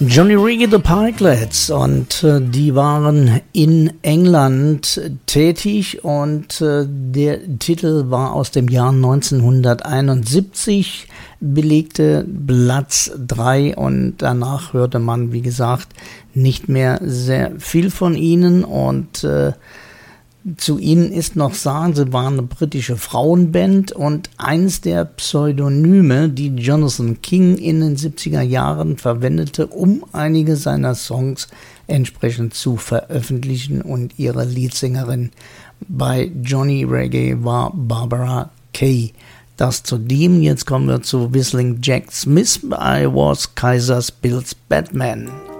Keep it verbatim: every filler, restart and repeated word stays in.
Johnny Reggae the Pikelets, und äh, die waren in England tätig, und äh, der Titel war aus dem Jahr neunzehnhunderteinundsiebzig, belegte Platz drei, und danach hörte man, wie gesagt, nicht mehr sehr viel von ihnen. Und äh, zu ihnen ist noch sagen, sie waren eine britische Frauenband, und eins der Pseudonyme, die Jonathan King in den siebziger Jahren verwendete, um einige seiner Songs entsprechend zu veröffentlichen, und ihre Leadsängerin bei Johnny Reggae war Barbara Kay. Das zu dem. Jetzt kommen wir zu Whistling Jack Smith. I Was Kaiser's Bill's Batman.